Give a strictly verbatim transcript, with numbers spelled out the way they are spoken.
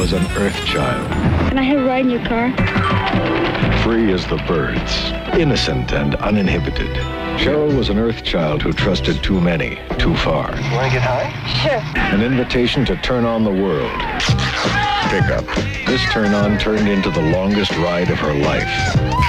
was an Earth child. Can I have a ride in your car? Free as the birds, innocent and uninhibited. Cheryl was an Earth child who trusted too many, too far. You want to get high? Sure. An invitation to turn on the world. Pick up. This turn on turned into the longest ride of her life.